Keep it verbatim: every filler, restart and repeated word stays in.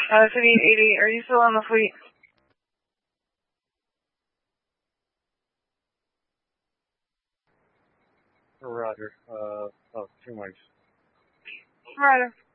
Uh, City eighty, are you still on the fleet? Roger. Uh, oh, two mics. Roger.